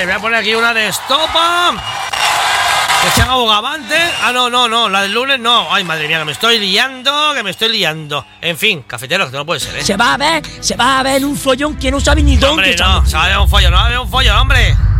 voy a poner aquí una de estopa. Que se haga bogavante. Ah, no, la del lunes no. Ay, madre mía, que me estoy liando. En fin, cafetero, que no puede ser, ¿eh? Se va a ver un follón que no sabe ni dónde. Hombre, no, se va a ver un follón, hombre.